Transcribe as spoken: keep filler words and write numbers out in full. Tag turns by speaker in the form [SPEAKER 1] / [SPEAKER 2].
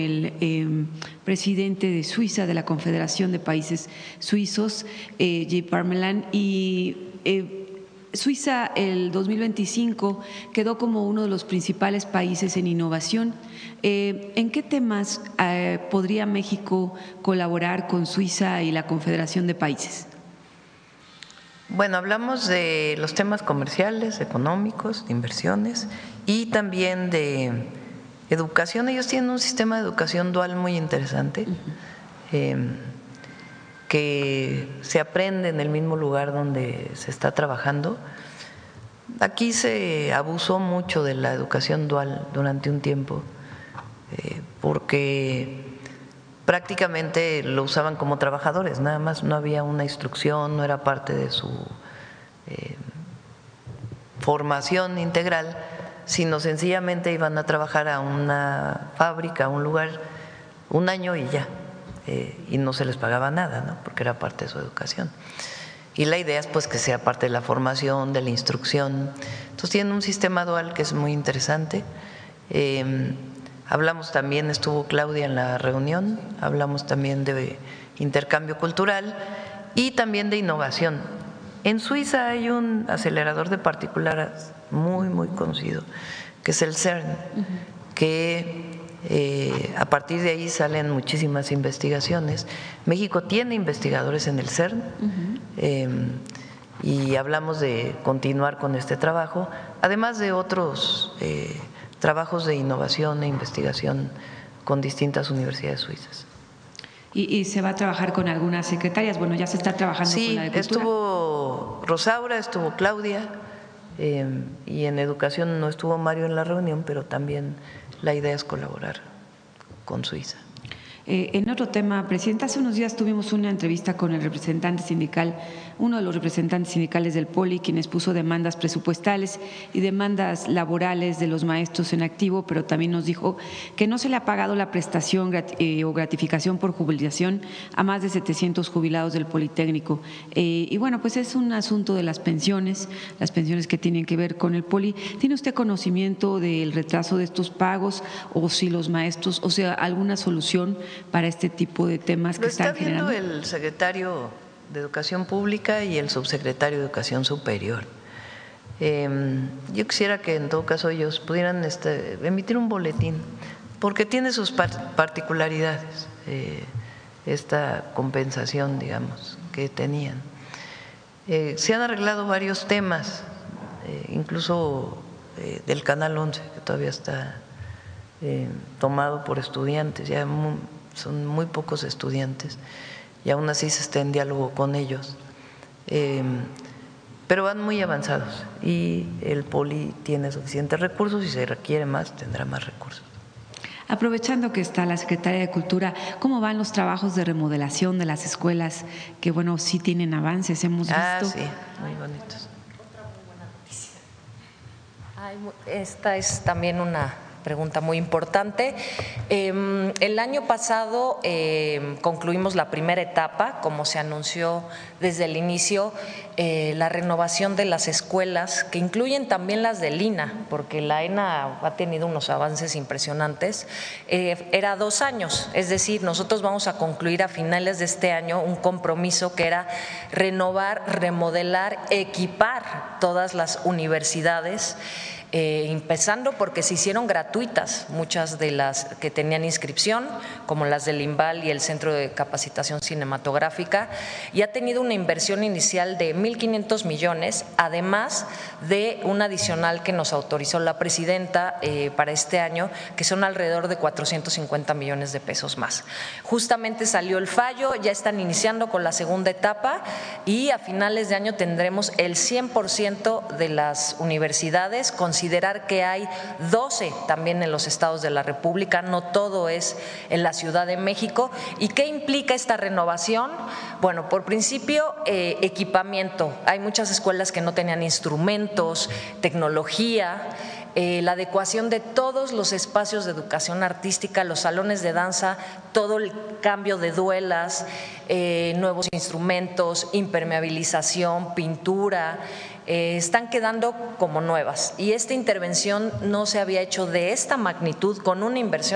[SPEAKER 1] El eh, presidente de Suiza, de la Confederación de Países Suizos, eh, J. Parmelan, y eh, Suiza el dos mil veinticinco quedó como uno de los principales países en innovación. Eh, ¿En qué temas eh, podría México colaborar con Suiza y la Confederación de Países?
[SPEAKER 2] Bueno, hablamos de los temas comerciales, económicos, de inversiones y también de educación. Ellos tienen un sistema de educación dual muy interesante, uh-huh. eh, que se aprende en el mismo lugar donde se está trabajando. Aquí se abusó mucho de la educación dual durante un tiempo, eh, porque prácticamente lo usaban como trabajadores, nada más, no había una instrucción, no era parte de su eh, formación integral, sino sencillamente iban a trabajar a una fábrica, a un lugar, un año y ya, eh, y no se les pagaba nada, ¿no? Porque era parte de su educación. Y la idea es pues que sea parte de la formación, de la instrucción. Entonces tienen un sistema dual que es muy interesante. Eh, hablamos también, estuvo Claudia en la reunión, hablamos también de intercambio cultural y también de innovación. En Suiza hay un acelerador de particulares muy, muy conocido, que es el CERN, uh-huh. que eh, a partir de ahí salen muchísimas investigaciones. México tiene investigadores en el CERN, uh-huh. eh, y hablamos de continuar con este trabajo, además de otros eh, trabajos de innovación e investigación con distintas universidades suizas.
[SPEAKER 1] ¿Y, y se va a trabajar con algunas secretarias? Bueno, ya se está trabajando
[SPEAKER 2] sí,
[SPEAKER 1] con la de Cultura.
[SPEAKER 2] Estuvo Rosaura, estuvo Claudia, eh, y en educación no estuvo Mario en la reunión, pero también la idea es colaborar con Suiza.
[SPEAKER 1] Eh, en otro tema, Presidenta, hace unos días tuvimos una entrevista con el representante sindical, uno de los representantes sindicales del Poli, quien expuso demandas presupuestales y demandas laborales de los maestros en activo, pero también nos dijo que no se le ha pagado la prestación grat eh, o gratificación por jubilación a más de setecientos jubilados del Politécnico. Eh, y bueno, pues es un asunto de las pensiones, las pensiones que tienen que ver con el Poli. ¿Tiene usted conocimiento del retraso de estos pagos o si los maestros, o sea, alguna solución para este tipo de temas que están generando?
[SPEAKER 2] Lo está viendo el secretario de Educación Pública y el subsecretario de Educación Superior. Eh, yo quisiera que en todo caso ellos pudieran este, emitir un boletín, porque tiene sus particularidades, eh, esta compensación, digamos, que tenían. Eh, se han arreglado varios temas, eh, incluso eh, del Canal once, que todavía está eh, tomado por estudiantes, ya muy, son muy pocos estudiantes y aún así se está en diálogo con ellos, eh, pero van muy avanzados y el Poli tiene suficientes recursos y si se requiere más tendrá más recursos.
[SPEAKER 1] Aprovechando que está la Secretaria de Cultura, ¿cómo van los trabajos de remodelación de las escuelas? Que bueno, sí tienen avances, hemos visto.
[SPEAKER 2] Ah, sí, muy bonitos.
[SPEAKER 3] Otra muy buena noticia. Ay, esta es también una pregunta muy importante. Eh, el año pasado eh, concluimos la primera etapa, como se anunció desde el inicio, eh, la renovación de las escuelas, que incluyen también las del I N A, porque la E N A ha tenido unos avances impresionantes. Eh, era dos años, es decir, nosotros vamos a concluir a finales de este año un compromiso que era renovar, remodelar, equipar todas las universidades. Eh, empezando porque se hicieron gratuitas muchas de las que tenían inscripción, como las del IMBAL y el Centro de Capacitación Cinematográfica, y ha tenido una inversión inicial de mil quinientos millones, además de un adicional que nos autorizó la presidenta eh, para este año, que son alrededor de cuatrocientos cincuenta millones de pesos más. Justamente salió el fallo, ya están iniciando con la segunda etapa y a finales de año tendremos el cien por ciento de las universidades con considerar que hay doce también en los estados de la República, no todo es en la Ciudad de México. ¿Y qué implica esta renovación? Bueno, por principio, eh, equipamiento. Hay muchas escuelas que no tenían instrumentos, tecnología, eh, la adecuación de todos los espacios de educación artística, los salones de danza, todo el cambio de duelas, eh, nuevos instrumentos, impermeabilización, pintura. Eh, están quedando como nuevas y esta intervención no se había hecho de esta magnitud con una inversión